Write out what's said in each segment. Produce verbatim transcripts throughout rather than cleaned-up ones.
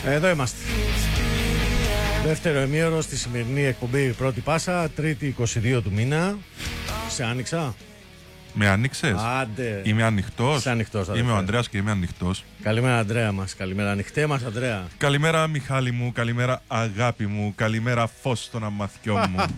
Εδώ είμαστε. Δεύτερο ημίωρο στη σημερινή εκπομπή Πρώτη Πάσα, Τρίτη είκοσι δύο του μήνα. Σε άνοιξα. Με άνοιξες? Άντε. Είμαι ανοιχτός. Είσαι ανοιχτός, είμαι ο Ανδρέας και είμαι ανοιχτός. Καλημέρα, Ανδρέα μας. Καλημέρα, ανοιχτέ μας, Ανδρέα. Καλημέρα, Μιχάλη μου. Καλημέρα, αγάπη μου. Καλημέρα, φως στον αμαθιό μου.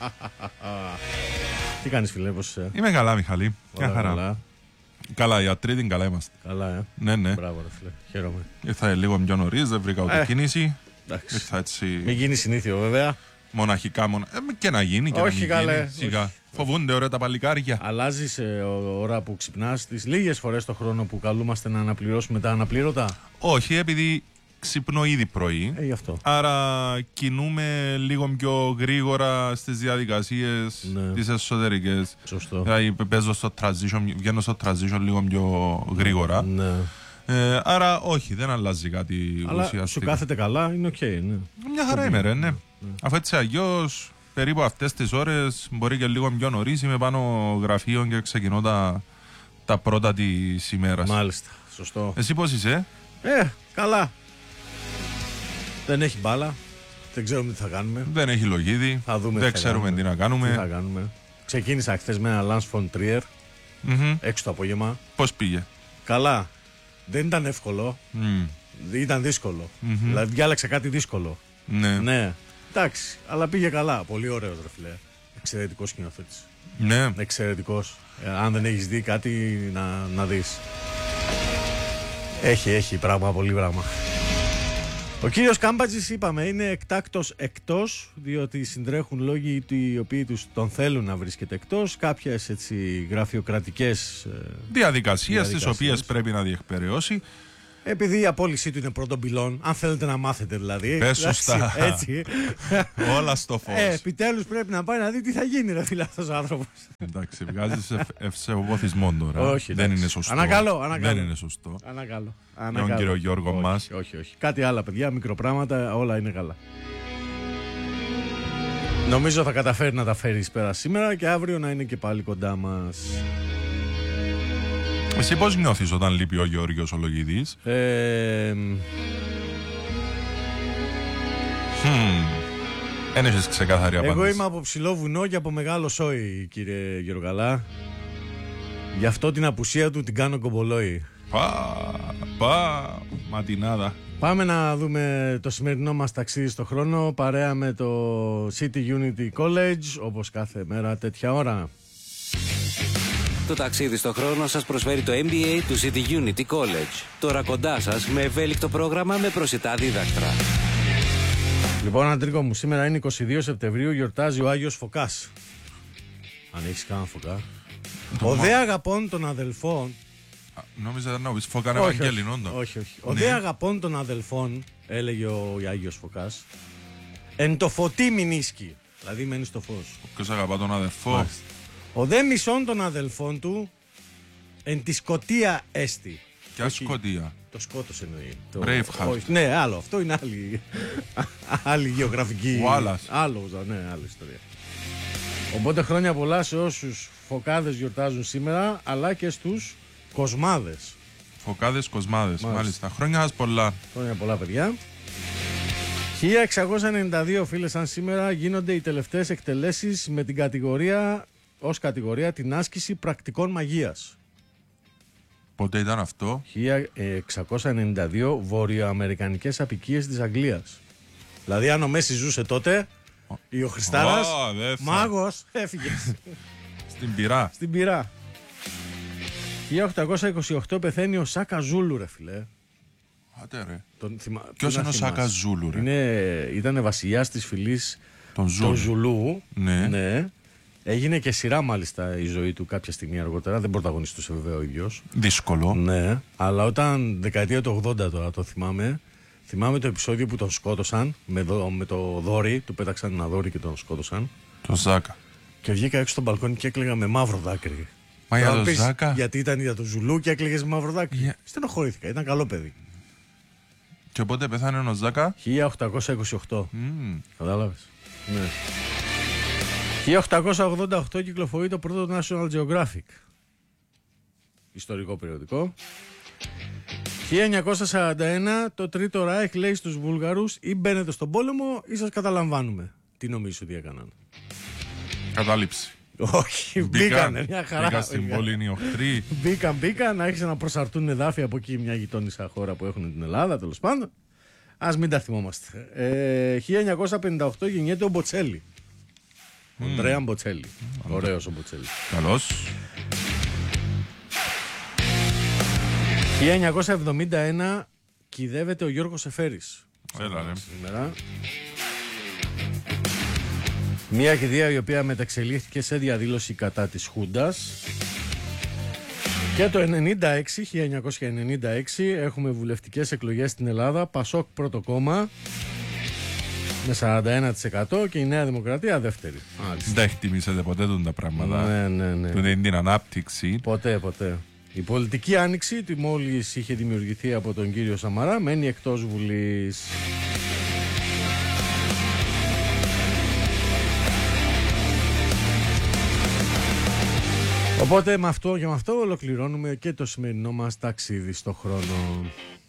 Τι κάνεις, φίλε, πώς είσαι? Είμαι καλά, Μιχάλη. Μια χαρά. Καλά. Καλά, για τρίτη καλά είμαστε. Καλά, ε. Ναι, ναι. Μπράβο, ρε φίλε. Χαίρομαι. Ήρθα λίγο πιο νωρίς, δεν βρήκα ούτε Ε, κίνηση. Εντάξει. Ήρθα έτσι. Μην γίνει συνήθιο, βέβαια. Μοναχικά, μονα... ε, και να γίνει και Όχι, να μην καλέ, γίνει. Σιγά. όχι. Φοβούνται ωραία τα παλικάρια. Αλλάζεις ε, ώρα που ξυπνάς τις λίγες φορές το χρόνο που καλούμαστε να αναπληρώσουμε τα αναπλήρωτα. Όχι, επειδή ξυπνώ ήδη πρωί. Ε, γι' αυτό. Άρα κινούμε λίγο πιο γρήγορα στις διαδικασίες, Ναι. τις εσωτερικές. Σωστό. Δηλαδή παίζω στο transition, βγαίνω στο transition λίγο πιο γρήγορα. Ναι. Ε, άρα όχι, δεν αλλάζει κάτι Αλλά ουσιαστικό. σου κάθεται καλά, είναι οκ, ναι. Μια χαρά είμαι, ρε, ναι. Αφού έτσι αλλιώς περίπου αυτές τις ώρες, μπορεί και λίγο πιο νωρίς, είμαι πάνω γραφείο και ξεκινώ τα, τα πρώτα της ημέρας. Μάλιστα, σωστό. Εσύ πώς είσαι? Ε, καλά. Δεν έχει μπάλα. Δεν ξέρουμε τι θα κάνουμε. Δεν έχει λογίδι. Θα δούμε δεν τι θα ξέρουμε κάνουμε. τι να κάνουμε. Τι θα κάνουμε. Ξεκίνησα χθες με ένα Lance von Trier, Μμμ. έξω το απόγευμα. Πώς πήγε? Καλά. Δεν ήταν εύκολο. Μμ. Ήταν δύσκολο. Μμμ. Δηλαδή διάλεξα κάτι δύσκολο. Ναι. Ναι. Εντάξει, αλλά πήγε καλά. Πολύ ωραίος, ρε φιλέ. Εξαιρετικός σκηνοθέτης. Ναι. Εξαιρετικός. Ε, αν δεν έχεις δει κάτι, να, να δεις. Έχει, έχει πράγμα, πολύ πράγμα. Ο κύριος Κάμπατζης, είπαμε, είναι εκτάκτος εκτός, διότι συντρέχουν λόγοι οι οποίοι τους τον θέλουν να βρίσκεται εκτός. Κάποιες έτσι γραφειοκρατικές ε, Διαδικασίες τις Διαδικασίες. οποίες πρέπει να διεκπαιρεώσει. επειδή η απόλυσή του είναι πρώτον πυλών, αν θέλετε να μάθετε δηλαδή. Πες Εντάξει, σωστά. Έτσι. Όλα στο φως. Ε, επιτέλους πρέπει να πάει να δει τι θα γίνει, ρε φίλε, αυτός ο άνθρωπος. Εντάξει, βγάζεις ευ- ευσεβοπόθισμό τώρα. Όχι, δεν εντάξει. είναι σωστό. Ανακαλώ, ανακαλώ. Δεν είναι σωστό. Ανακαλώ. Τον κύριο Γιώργο όχι, μας. Όχι, όχι. Κάτι άλλα, παιδιά, μικροπράγματα, όλα είναι καλά. Νομίζω θα καταφέρει να τα φέρει εις πέρα σήμερα και αύριο να είναι και πάλι κοντά μας. Εσύ πώς νιώθεις όταν λείπει ο Γεώργιος ο Λογίδης? Ε, Δεν έχεις ξεκάθαρη απάντηση. εγώ είμαι από ψηλό βουνό και από μεγάλο σόι, κύριε Γεωργαλά. Γι' αυτό την απουσία του την κάνω κομπολόι. Πα, πα, ματινάδα. Πάμε να δούμε το σημερινό μας ταξίδι στο χρόνο παρέα με το City Unity College, όπως κάθε μέρα τέτοια ώρα. Το ταξίδι στο χρόνο σας προσφέρει το εμ μπι έι του City Unity College. Τώρα κοντά σας με ευέλικτο πρόγραμμα με προσιτά δίδακτρα. Λοιπόν, Αντρίκο μου, σήμερα είναι είκοσι δύο Σεπτεμβρίου, γιορτάζει ο Άγιος Φωκάς. Αν έχεις κανένα φωκά. Ο δε αγαπών των αδελφών. Νόμιζα να πεις φωκάνε όχι, Ευαγγέλινο. όχι, όχι, όχι. Ο Ναι. δε αγαπών των αδελφών, έλεγε ο Άγιος Φωκάς, εν το φωτί μηνίσκει. Δηλαδή μένει στο φως. Ποιος αγαπά τον αδερφό? Μάλιστα. Ο δε μισών των αδελφών του, εν τη σκοτία έστι. Ποια Όχι, σκοτία? Το σκότος εννοεί. Το... Braveheart. Όχι, ναι, άλλο. Αυτό είναι άλλη, άλλη γεωγραφική. Ο Άλλας. Άλλο, ναι, άλλη ιστορία. Οπότε χρόνια πολλά σε όσους φωκάδες γιορτάζουν σήμερα, αλλά και στους κοσμάδες. Φωκάδες κοσμάδες. Μάλιστα. Μάλιστα. Χρόνια σας πολλά. Χρόνια πολλά, παιδιά. χίλια εξακόσια ενενήντα δύο, φίλε, σαν σήμερα γίνονται οι τελευταίες εκτελέσεις με την κατηγορία, ως κατηγορία, την άσκηση πρακτικών μαγείας. Πότε ήταν αυτό? χίλια εξακόσια ενενήντα δύο, βορειοαμερικανικές απικίες της Αγγλίας. Δηλαδή αν ο Μέση ζούσε τότε, ή ο Χριστάρας, Ω, δεν θα. μάγος, έφυγε Στην πυρά. στην πυρά. χίλια οκτακόσια είκοσι οκτώ πεθαίνει ο Σάκα Ζούλου, ρε φιλέ. Άτε ρε. Τον θυμα... Ποιος τι να είναι ο θυμάσαι. Σάκα Ζούλου, ρε? Είναι, ήταν βασιλιάς της φυλής Τον Ζούλου. του Ζουλού. Ναι. ναι. Έγινε και σειρά μάλιστα η ζωή του κάποια στιγμή αργότερα. Δεν πρωταγωνιστούσε βέβαια ο ίδιος. Δύσκολο. Ναι, αλλά όταν δεκαετία του ογδόντα τώρα το θυμάμαι. Θυμάμαι το επεισόδιο που τον σκότωσαν με, δο, με το δόρυ. Του πέταξαν ένα δόρυ και τον σκότωσαν. Το Ζάκα. Και βγήκα έξω στο μπαλκόνι και έκλαιγα με μαύρο δάκρυ. Μα για Τώρα το πεις, Ζάκα. Γιατί ήταν για το Ζουλού και έκλαιγες με μαύρο δάκρυ. Για- Στενοχωρήθηκα, ήταν καλό παιδί. Και πότε πέθανε ο Ζάκα? χίλια οκτακόσια είκοσι οκτώ. Μμμ. Κατάλαβες. Ναι. χίλια οκτακόσια ογδόντα οκτώ κυκλοφορεί το πρώτο National Geographic. Ιστορικό περιοδικό. χίλια εννιακόσια σαράντα ένα το Τρίτο Ράιχ λέει στους Βούλγαρους ή μπαίνετε στον πόλεμο ή σας καταλαμβάνουμε. Τι νομίζεις ότι έκαναν? Κατάληψη. Όχι, μπήκανε μια χαρά. Μπήκαν στην πόλη οι οχτροί. Μπήκαν, μπήκαν, άρχισαν να προσαρτούν εδάφια από εκεί, μια γειτόνισσα χώρα που έχουν την Ελλάδα, τέλος πάντων. Ας μην τα θυμόμαστε. Ε, χίλια εννιακόσια πενήντα οκτώ γεννιέται ο Μποτσέλη. Ο mm. Ντρέα Μποτσέλη. Mm. Ωραίος ο Μποτσέλη. Καλώς. χίλια εννιακόσια εβδομήντα ένα κυδεύεται ο Γιώργος Εφέρης. Έλα, ναι. Σήμερα. Μια κηδεία η οποία μεταξελίχθηκε σε διαδήλωση κατά της Χούντας. Και το ενενήντα έξι, χίλια εννιακόσια ενενήντα έξι έχουμε βουλευτικές εκλογές στην Ελλάδα. Πασόκ πρώτο κόμμα με σαράντα ένα τοις εκατό και η Νέα Δημοκρατία δεύτερη. Δεν τα εκτιμήσατε ποτέ τα πράγματα. Ναι, ναι, ναι. Που είναι την ανάπτυξη. Ποτέ, ποτέ. Η πολιτική άνοιξη, τη μόλις είχε δημιουργηθεί από τον κύριο Σαμαρά, μένει εκτός Βουλής. Οπότε με αυτό και με αυτό ολοκληρώνουμε και το σημερινό μας ταξίδι στο χρόνο.